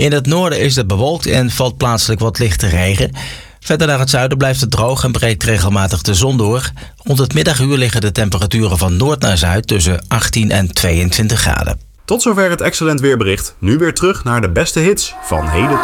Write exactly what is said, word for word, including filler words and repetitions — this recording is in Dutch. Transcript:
In het noorden is het bewolkt en valt plaatselijk wat lichte regen. Verder naar het zuiden blijft het droog en breekt regelmatig de zon door. Rond het middaguur liggen de temperaturen van noord naar zuid tussen achttien en tweeëntwintig graden. Tot zover het Excellent Weerbericht. Nu weer terug naar de beste hits van heden.